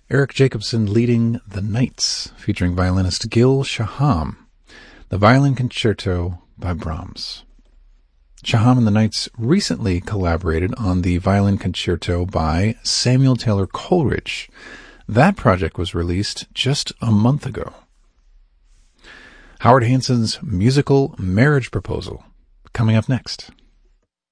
Eric Jacobson leading The Knights, featuring violinist Gil Shaham. The Violin Concerto by Brahms. Shaham and the Knights recently collaborated on the Violin Concerto by Samuel Taylor Coleridge. That project was released just a month ago. Howard Hanson's musical Marriage Proposal, coming up next.